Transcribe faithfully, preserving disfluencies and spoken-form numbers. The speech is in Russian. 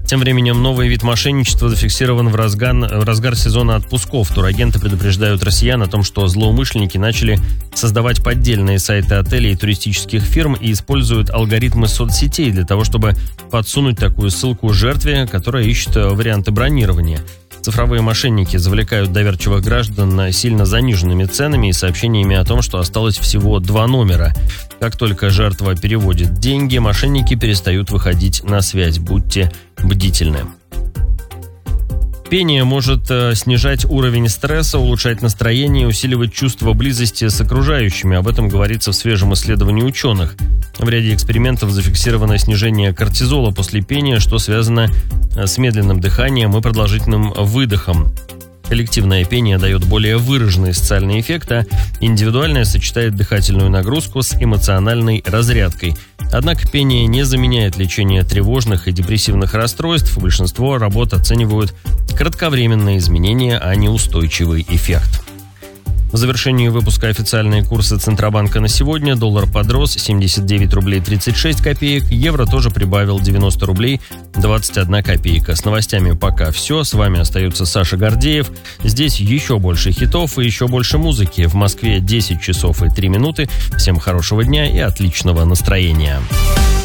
Тем временем новый вид мошенничества зафиксирован в разгар, в разгар сезона отпусков. Турагенты предупреждают россиян о том, что злоумышленники начали создавать поддельные сайты отелей и туристических фирм и используют алгоритмы соцсетей для того, чтобы подсунуть такую ссылку жертве, которая ищет варианты бронирования. Цифровые мошенники завлекают доверчивых граждан сильно заниженными ценами и сообщениями о том, что осталось всего два номера. Как только жертва переводит деньги, мошенники перестают выходить на связь. Будьте бдительны. Пение может э, снижать уровень стресса, улучшать настроение и усиливать чувство близости с окружающими. Об этом говорится в свежем исследовании ученых. В ряде экспериментов зафиксировано снижение кортизола после пения, что связано э, с медленным дыханием и продолжительным выдохом. Коллективное пение дает более выраженный социальный эффект, а индивидуальное сочетает дыхательную нагрузку с эмоциональной разрядкой. Однако пение не заменяет лечение тревожных и депрессивных расстройств. Большинство работ оценивают кратковременные изменения, а не устойчивый эффект. В завершении выпуска официальные курсы Центробанка на сегодня. Доллар подрос семьдесят девять рублей тридцать шесть копеек. Евро тоже прибавил девяносто рублей двадцать одна копейка. С новостями пока все. С вами остается Саша Гордеев. Здесь еще больше хитов и еще больше музыки. В Москве десять часов и три минуты. Всем хорошего дня и отличного настроения.